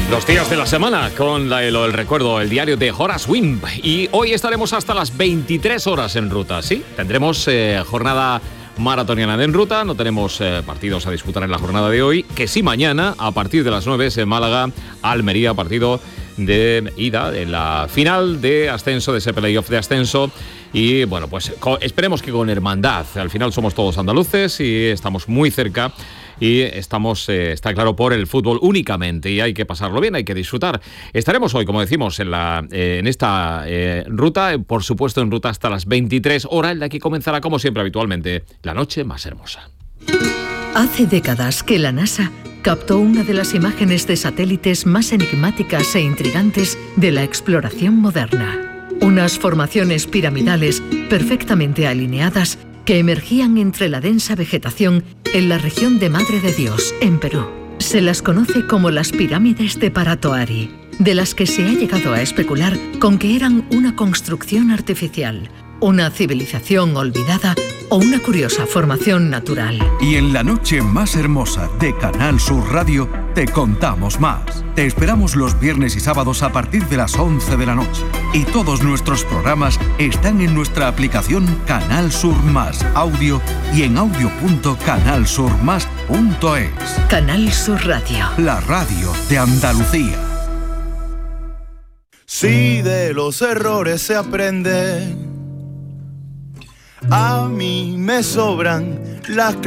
Los días de la semana con el recuerdo, el diario de Horace Wimp. Y hoy estaremos hasta las 23 horas en ruta, ¿sí? Tendremos jornada maratoniana de En Ruta, no tenemos partidos a disputar en la jornada de hoy, que sí mañana, a partir de las 9 es en Málaga, Almería, partido de ida en la final de ascenso, de ese playoff de ascenso. Y bueno, pues esperemos que con hermandad. Al final somos todos andaluces y estamos muy cerca. Y estamos, está claro, por el fútbol únicamente, y hay que pasarlo bien, hay que disfrutar. Estaremos hoy, como decimos, en esta ruta, por supuesto en ruta hasta las 23 horas, en la que comenzará, como siempre habitualmente, la noche más hermosa. Hace décadas que la NASA captó una de las imágenes de satélites más enigmáticas e intrigantes de la exploración moderna. Unas formaciones piramidales perfectamente alineadas que emergían entre la densa vegetación en la región de Madre de Dios, en Perú. Se las conoce como las pirámides de Paratoari, de las que se ha llegado a especular con que eran una construcción artificial, una civilización olvidada o una curiosa formación natural. Y en la noche más hermosa de Canal Sur Radio te contamos más. Te esperamos los viernes y sábados a partir de las 11 de la noche. Y todos nuestros programas están en nuestra aplicación Canal Sur Más Audio y en audio.canalsurmas.es. Canal Sur Radio. La radio de Andalucía. Si de los errores se aprende, a mí me sobran las